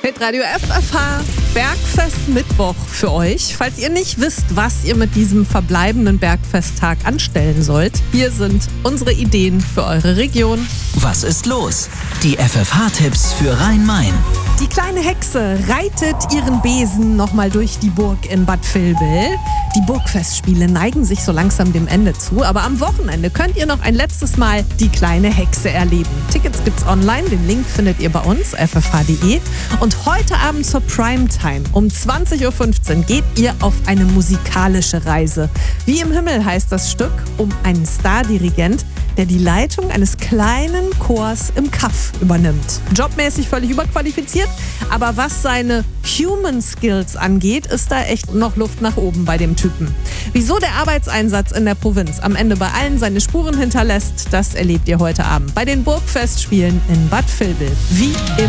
Hitradio FFH Bergfest Mittwoch für euch. Falls ihr nicht wisst, was ihr mit diesem verbleibenden Bergfesttag anstellen sollt, hier sind unsere Ideen für eure Region. Was ist los? Die FFH-Tipps für Rhein-Main. Die kleine Hexe reitet ihren Besen nochmal durch die Burg in Bad Vilbel. Die Burgfestspiele neigen sich so langsam dem Ende zu, aber am Wochenende könnt ihr noch ein letztes Mal die kleine Hexe erleben. Tickets gibt's online, den Link findet ihr bei uns, ffh.de. Und heute Abend zur Primetime um 20.15 Uhr geht ihr auf eine musikalische Reise. Wie im Himmel heißt das Stück um einen Stardirigent, der die Leitung eines kleinen Chors im Kaff übernimmt. Jobmäßig völlig überqualifiziert, aber was seine Human Skills angeht, ist da echt noch Luft nach oben bei dem Typen. Wieso der Arbeitseinsatz in der Provinz am Ende bei allen seine Spuren hinterlässt, das erlebt ihr heute Abend bei den Burgfestspielen in Bad Vilbel. Wie im